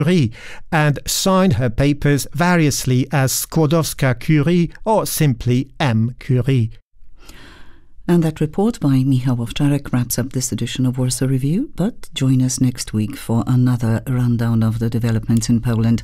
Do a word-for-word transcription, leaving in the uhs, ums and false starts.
Curie and signed her papers variously as Skłodowska-Curie or simply M. Curie. And that report by Michał Owczarek wraps up this edition of Warsaw Review, but join us next week for another rundown of the developments in Poland.